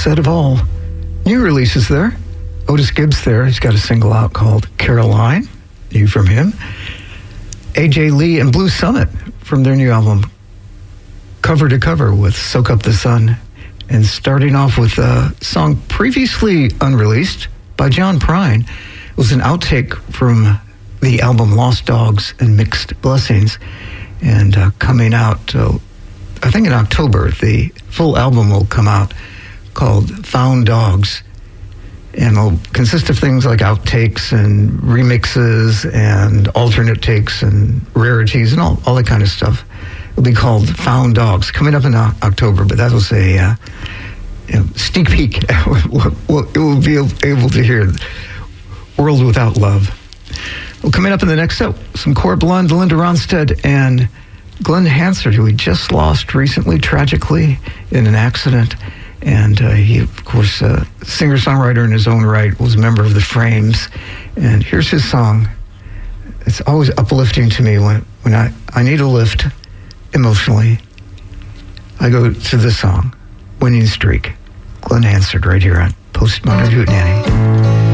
set of all new releases there. Otis Gibbs there. He's got a single out called Caroline, new from him. AJ Lee and Blue Summit from their new album, Cover to Cover, with Soak Up the Sun. And starting off with a song previously unreleased by John Prine. It was an outtake from the album Lost Dogs and Mixed Blessings. And coming out, I think in October, the full album will come out called Found Dogs. And it'll consist of things like outtakes and remixes and alternate takes and rarities and all that kind of stuff. It'll be called Found Dogs, coming up in October, but that was a sneak peek at what it will be able to hear. World Without Love. Well, coming up in the next set, some Court Blund, Linda Ronstadt, and Glenn Hansard, who we just lost recently, tragically, in an accident. And he, of course, singer-songwriter in his own right, was a member of the Frames. And here's his song. It's always uplifting to me when I need a lift emotionally. I go to this song, Winning Streak. Glenn Hansard right here on Postmodern Hootenanny.